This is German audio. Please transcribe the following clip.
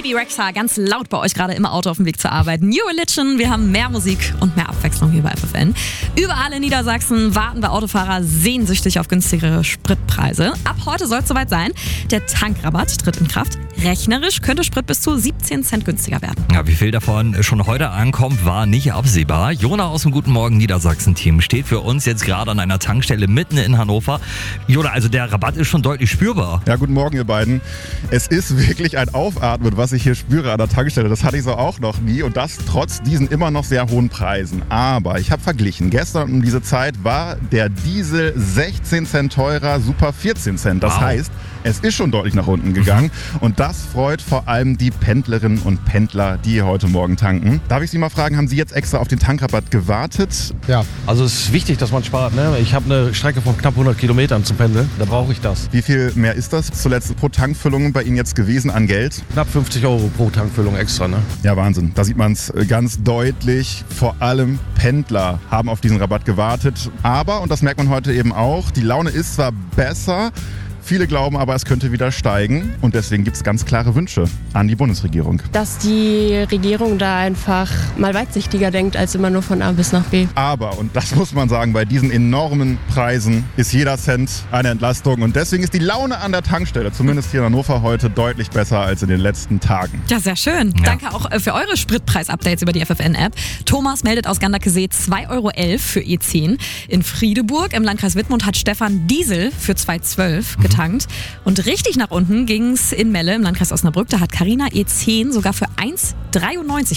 Baby Rexha ganz laut bei euch gerade im Auto auf dem Weg zur Arbeit. New Religion, wir haben mehr Musik und mehr Abwechslung hier bei FFN. Überall in Niedersachsen warten wir Autofahrer sehnsüchtig auf günstigere Spritpreise. Ab heute soll es soweit sein. Der Tankrabatt tritt in Kraft. Rechnerisch könnte Sprit bis zu 17 Cent günstiger werden. Ja, wie viel davon schon heute ankommt, war nicht absehbar. Jona aus dem Guten Morgen Niedersachsen-Team steht für uns jetzt gerade an einer Tankstelle mitten in Hannover. Jona, also der Rabatt ist schon deutlich spürbar. Ja, guten Morgen, ihr beiden. Es ist wirklich ein Aufatmen, was ich hier spüre an der Tankstelle. Das hatte ich so auch noch nie und das trotz diesen immer noch sehr hohen Preisen. Aber ich habe verglichen. Gestern um diese Zeit war der Diesel 16 Cent teurer, Super 14 Cent. Das heißt, es ist schon deutlich nach unten gegangen und das freut vor allem die Pendlerinnen und Pendler, die hier heute Morgen tanken. Darf ich Sie mal fragen, haben Sie jetzt extra auf den Tankrabatt gewartet? Ja, also es ist wichtig, dass man spart. Ne? Ich habe eine Strecke von knapp 100 Kilometern zum Pendeln, da brauche ich das. Wie viel mehr ist das zuletzt pro Tankfüllung bei Ihnen jetzt gewesen an Geld? Knapp 50 € pro Tankfüllung extra. Ne? Ja, Wahnsinn. Da sieht man es ganz deutlich. Vor allem Pendler haben auf diesen Rabatt gewartet. Aber, und das merkt man heute eben auch, die Laune ist zwar besser, viele glauben aber, es könnte wieder steigen und deswegen gibt es ganz klare Wünsche an die Bundesregierung. Dass die Regierung da einfach mal weitsichtiger denkt, als immer nur von A bis nach B. Aber, und das muss man sagen, bei diesen enormen Preisen ist jeder Cent eine Entlastung und deswegen ist die Laune an der Tankstelle, zumindest hier in Hannover heute, deutlich besser als in den letzten Tagen. Ja, sehr schön. Ja. Danke auch für eure Spritpreis-Updates über die FFN-App. Thomas meldet aus Gandakesee 2,11 € für E10. In Friedeburg im Landkreis Wittmund hat Stefan Diesel für 2,12 € getankt. Und richtig nach unten ging es in Melle im Landkreis Osnabrück. Da hat Carina E10 sogar für 1,93